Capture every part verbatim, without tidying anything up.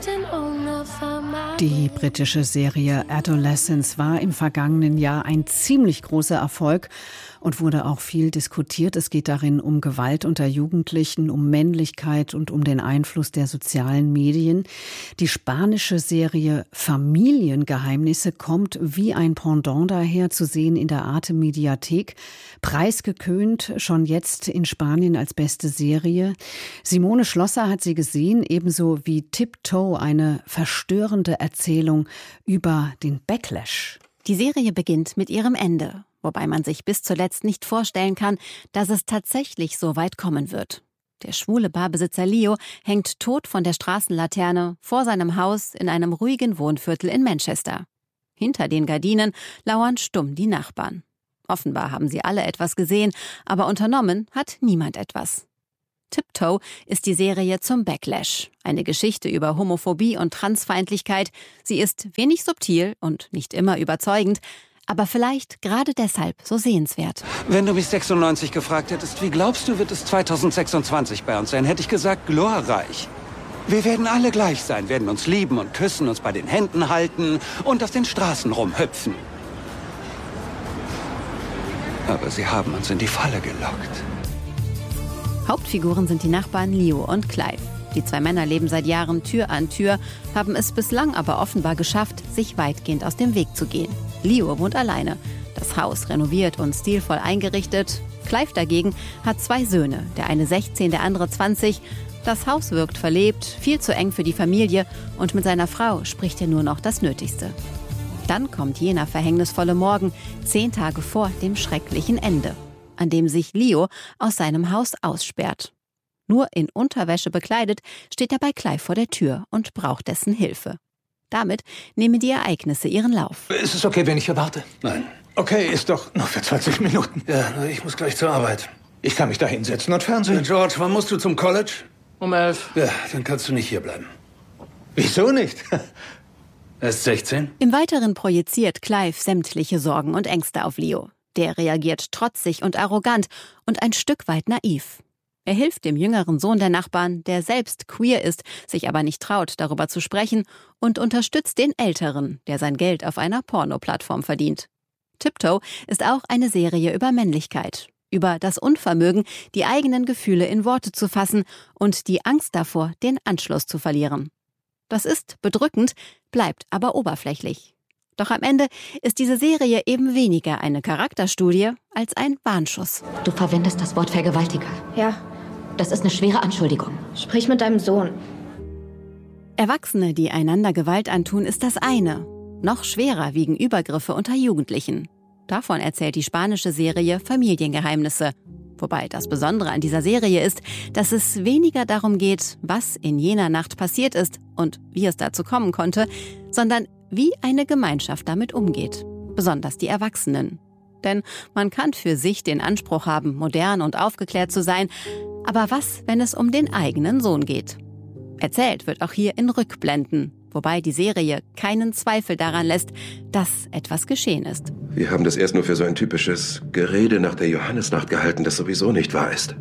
Die britische Serie Adolescence war im vergangenen Jahr ein ziemlich großer Erfolg und wurde auch viel diskutiert. Es geht darin um Gewalt unter Jugendlichen, um Männlichkeit und um den Einfluss der sozialen Medien. Die spanische Serie Familiengeheimnisse kommt wie ein Pendant daher, zu sehen in der Arte Mediathek. Preisgekrönt schon jetzt in Spanien als beste Serie. Simone Schlosser hat sie gesehen, ebenso wie Tiptoe, eine verstörende Erzählung über den Backlash. Die Serie beginnt mit ihrem Ende, wobei man sich bis zuletzt nicht vorstellen kann, dass es tatsächlich so weit kommen wird. Der schwule Barbesitzer Leo hängt tot von der Straßenlaterne vor seinem Haus in einem ruhigen Wohnviertel in Manchester. Hinter den Gardinen lauern stumm die Nachbarn. Offenbar haben sie alle etwas gesehen, aber unternommen hat niemand etwas. Tiptoe ist die Serie zum Backlash, eine Geschichte über Homophobie und Transfeindlichkeit. Sie ist wenig subtil und nicht immer überzeugend, aber vielleicht gerade deshalb so sehenswert. Wenn du mich sechsundneunzig gefragt hättest, wie glaubst du, wird es zweitausendsechsundzwanzig bei uns sein, hätte ich gesagt, glorreich. Wir werden alle gleich sein, werden uns lieben und küssen, uns bei den Händen halten und auf den Straßen rumhüpfen. Aber sie haben uns in die Falle gelockt. Hauptfiguren sind die Nachbarn Leo und Clive. Die zwei Männer leben seit Jahren Tür an Tür, haben es bislang aber offenbar geschafft, sich weitgehend aus dem Weg zu gehen. Leo wohnt alleine, das Haus renoviert und stilvoll eingerichtet. Clive dagegen hat zwei Söhne, der eine sechzehn, der andere zwanzig. Das Haus wirkt verlebt, viel zu eng für die Familie und mit seiner Frau spricht er nur noch das Nötigste. Dann kommt jener verhängnisvolle Morgen, zehn Tage vor dem schrecklichen Ende, an dem sich Leo aus seinem Haus aussperrt. Nur in Unterwäsche bekleidet steht er bei Clive vor der Tür und braucht dessen Hilfe. Damit nehmen die Ereignisse ihren Lauf. Ist es okay, wenn ich hier warte? Nein. Okay, ist doch nur für zwanzig Minuten. Ja, ich muss gleich zur Arbeit. Ich kann mich da hinsetzen und Fernsehen. George, wann musst du zum College? Um elf. Ja, dann kannst du nicht hier bleiben. Wieso nicht? Er ist sechzehn. Im Weiteren projiziert Clive sämtliche Sorgen und Ängste auf Leo. Der reagiert trotzig und arrogant und ein Stück weit naiv. Er hilft dem jüngeren Sohn der Nachbarn, der selbst queer ist, sich aber nicht traut, darüber zu sprechen, und unterstützt den Älteren, der sein Geld auf einer Porno-Plattform verdient. Tiptoe ist auch eine Serie über Männlichkeit, über das Unvermögen, die eigenen Gefühle in Worte zu fassen und die Angst davor, den Anschluss zu verlieren. Das ist bedrückend, bleibt aber oberflächlich. Doch am Ende ist diese Serie eben weniger eine Charakterstudie als ein Warnschuss. Du verwendest das Wort Vergewaltiger. Ja. Das ist eine schwere Anschuldigung. Sprich mit deinem Sohn. Erwachsene, die einander Gewalt antun, ist das eine. Noch schwerer wiegen Übergriffe unter Jugendlichen. Davon erzählt die spanische Serie Familiengeheimnisse. Wobei das Besondere an dieser Serie ist, dass es weniger darum geht, was in jener Nacht passiert ist und wie es dazu kommen konnte, sondern wie eine Gemeinschaft damit umgeht. Besonders die Erwachsenen. Denn man kann für sich den Anspruch haben, modern und aufgeklärt zu sein. Aber was, wenn es um den eigenen Sohn geht? Erzählt wird auch hier in Rückblenden, wobei die Serie keinen Zweifel daran lässt, dass etwas geschehen ist. Wir haben das erst nur für so ein typisches Gerede nach der Johannesnacht gehalten, das sowieso nicht wahr ist.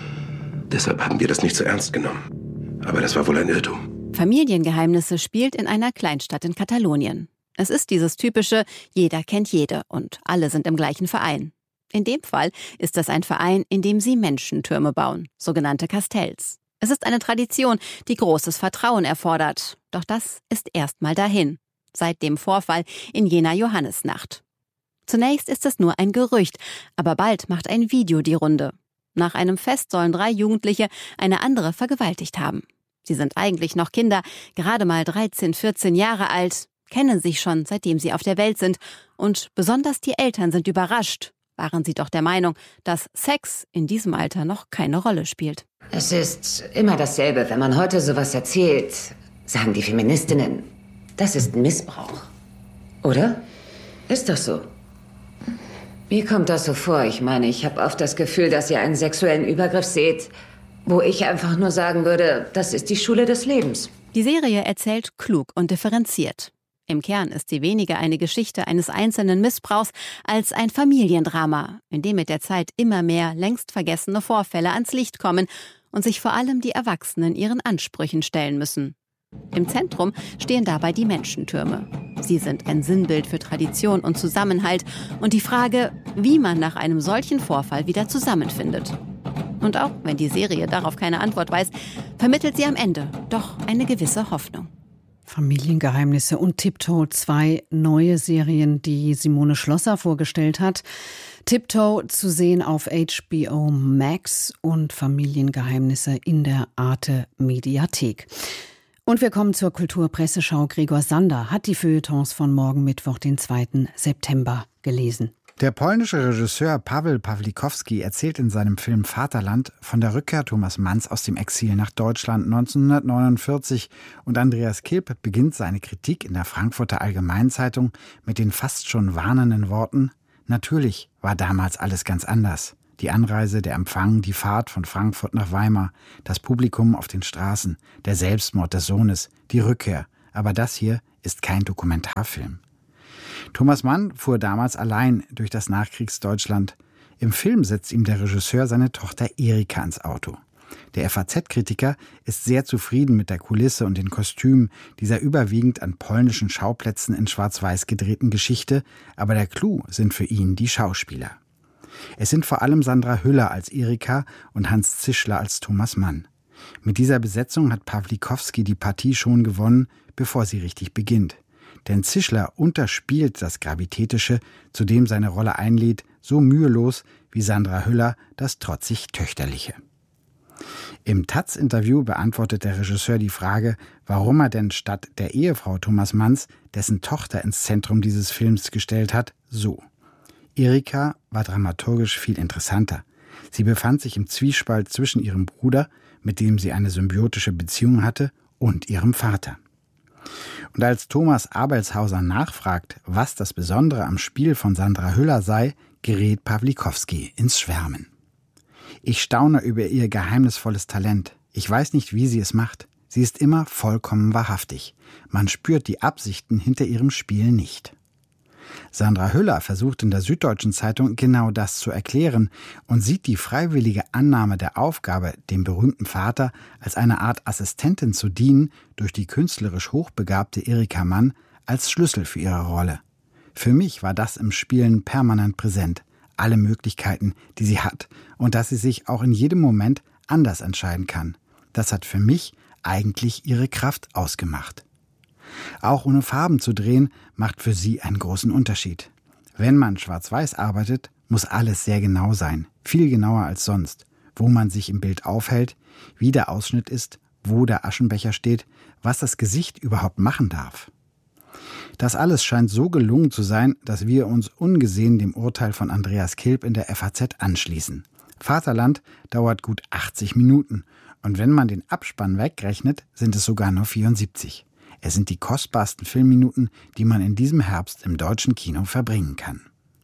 Deshalb haben wir das nicht so ernst genommen. Aber das war wohl ein Irrtum. Familiengeheimnisse spielt in einer Kleinstadt in Katalonien. Es ist dieses typische, jeder kennt jede und alle sind im gleichen Verein. In dem Fall ist das ein Verein, in dem sie Menschentürme bauen, sogenannte Castells. Es ist eine Tradition, die großes Vertrauen erfordert. Doch das ist erstmal dahin, seit dem Vorfall in jener Johannesnacht. Zunächst ist es nur ein Gerücht, aber bald macht ein Video die Runde. Nach einem Fest sollen drei Jugendliche eine andere vergewaltigt haben. Sie sind eigentlich noch Kinder, gerade mal dreizehn, vierzehn Jahre alt, kennen sich schon, seitdem sie auf der Welt sind. Und besonders die Eltern sind überrascht. Waren sie doch der Meinung, dass Sex in diesem Alter noch keine Rolle spielt. Es ist immer dasselbe, wenn man heute sowas erzählt, sagen die Feministinnen, das ist Missbrauch. Oder? Ist doch so. Mir kommt das so vor. Ich meine, ich habe oft das Gefühl, dass ihr einen sexuellen Übergriff seht, wo ich einfach nur sagen würde, das ist die Schule des Lebens. Die Serie erzählt klug und differenziert. Im Kern ist sie weniger eine Geschichte eines einzelnen Missbrauchs als ein Familiendrama, in dem mit der Zeit immer mehr längst vergessene Vorfälle ans Licht kommen und sich vor allem die Erwachsenen ihren Ansprüchen stellen müssen. Im Zentrum stehen dabei die Menschentürme. Sie sind ein Sinnbild für Tradition und Zusammenhalt und die Frage, wie man nach einem solchen Vorfall wieder zusammenfindet. Und auch wenn die Serie darauf keine Antwort weiß, vermittelt sie am Ende doch eine gewisse Hoffnung. Familiengeheimnisse und Tiptoe, zwei neue Serien, die Simone Schlosser vorgestellt hat. Tiptoe zu sehen auf H B O Max und Familiengeheimnisse in der Arte Mediathek. Und wir kommen zur Kulturpresseschau. Gregor Sander hat die Feuilletons von morgen Mittwoch, den zweiten September, gelesen. Der polnische Regisseur Paweł Pawlikowski erzählt in seinem Film Vaterland von der Rückkehr Thomas Manns aus dem Exil nach Deutschland neunzehnhundertneunundvierzig und Andreas Kilp beginnt seine Kritik in der Frankfurter Allgemeinzeitung mit den fast schon warnenden Worten: Natürlich war damals alles ganz anders. Die Anreise, der Empfang, die Fahrt von Frankfurt nach Weimar, das Publikum auf den Straßen, der Selbstmord des Sohnes, die Rückkehr. Aber das hier ist kein Dokumentarfilm. Thomas Mann fuhr damals allein durch das Nachkriegsdeutschland. Im Film setzt ihm der Regisseur seine Tochter Erika ins Auto. Der F A Z-Kritiker ist sehr zufrieden mit der Kulisse und den Kostümen dieser überwiegend an polnischen Schauplätzen in Schwarz-Weiß gedrehten Geschichte, aber der Clou sind für ihn die Schauspieler. Es sind vor allem Sandra Hüller als Erika und Hans Zischler als Thomas Mann. Mit dieser Besetzung hat Pawlikowski die Partie schon gewonnen, bevor sie richtig beginnt. Denn Zischler unterspielt das Gravitätische, zu dem seine Rolle einlädt, so mühelos wie Sandra Hüller das trotzig Töchterliche. Im Taz-Interview beantwortet der Regisseur die Frage, warum er denn statt der Ehefrau Thomas Manns dessen Tochter ins Zentrum dieses Films gestellt hat, so: Erika war dramaturgisch viel interessanter. Sie befand sich im Zwiespalt zwischen ihrem Bruder, mit dem sie eine symbiotische Beziehung hatte, und ihrem Vater. Und als Thomas Abelshauser nachfragt, was das Besondere am Spiel von Sandra Hüller sei, gerät Pawlikowski ins Schwärmen. Ich staune über ihr geheimnisvolles Talent. Ich weiß nicht, wie sie es macht. Sie ist immer vollkommen wahrhaftig. Man spürt die Absichten hinter ihrem Spiel nicht. Sandra Hüller versucht in der Süddeutschen Zeitung genau das zu erklären und sieht die freiwillige Annahme der Aufgabe, dem berühmten Vater als eine Art Assistentin zu dienen, durch die künstlerisch hochbegabte Erika Mann als Schlüssel für ihre Rolle. Für mich war das im Spielen permanent präsent, alle Möglichkeiten, die sie hat und dass sie sich auch in jedem Moment anders entscheiden kann. Das hat für mich eigentlich ihre Kraft ausgemacht. Auch ohne Farben zu drehen, macht für sie einen großen Unterschied. Wenn man schwarz-weiß arbeitet, muss alles sehr genau sein, viel genauer als sonst. Wo man sich im Bild aufhält, wie der Ausschnitt ist, wo der Aschenbecher steht, was das Gesicht überhaupt machen darf. Das alles scheint so gelungen zu sein, dass wir uns ungesehen dem Urteil von Andreas Kilp in der F A Z anschließen. Vaterland dauert gut achtzig Minuten und wenn man den Abspann wegrechnet, sind es sogar nur vierundsiebzig. Es sind die kostbarsten Filmminuten, die man in diesem Herbst im deutschen Kino verbringen kann.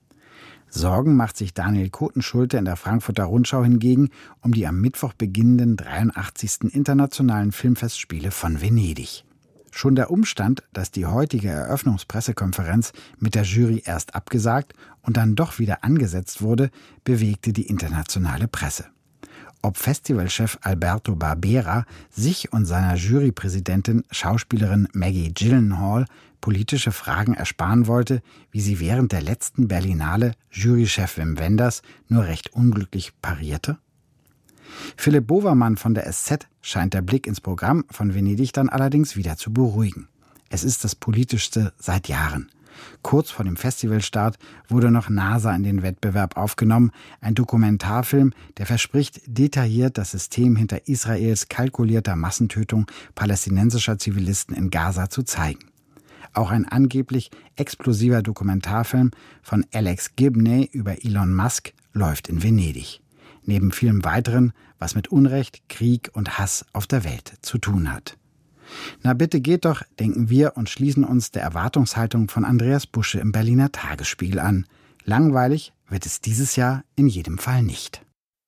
Sorgen macht sich Daniel Kotenschulte in der Frankfurter Rundschau hingegen um die am Mittwoch beginnenden dreiundachtzigsten Internationalen Filmfestspiele von Venedig. Schon der Umstand, dass die heutige Eröffnungspressekonferenz mit der Jury erst abgesagt und dann doch wieder angesetzt wurde, bewegte die internationale Presse. Ob Festivalchef Alberto Barbera sich und seiner Jurypräsidentin Schauspielerin Maggie Gyllenhaal politische Fragen ersparen wollte, wie sie während der letzten Berlinale Jurychef Wim Wenders nur recht unglücklich parierte? Philipp Bovermann von der S Z scheint der Blick ins Programm von Venedig dann allerdings wieder zu beruhigen. Es ist das Politischste seit Jahren. Kurz vor dem Festivalstart wurde noch NASA in den Wettbewerb aufgenommen, ein Dokumentarfilm, der verspricht, detailliert das System hinter Israels kalkulierter Massentötung palästinensischer Zivilisten in Gaza zu zeigen. Auch ein angeblich explosiver Dokumentarfilm von Alex Gibney über Elon Musk läuft in Venedig. Neben vielem Weiteren, was mit Unrecht, Krieg und Hass auf der Welt zu tun hat. Na bitte geht doch, denken wir und schließen uns der Erwartungshaltung von Andreas Busche im Berliner Tagesspiegel an. Langweilig wird es dieses Jahr in jedem Fall nicht.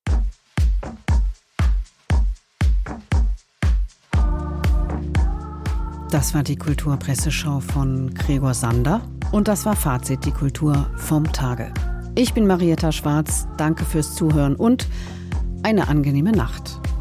Das war die Kulturpresseschau von Gregor Sander und das war Fazit, die Kultur vom Tage. Ich bin Marietta Schwarz, danke fürs Zuhören und eine angenehme Nacht.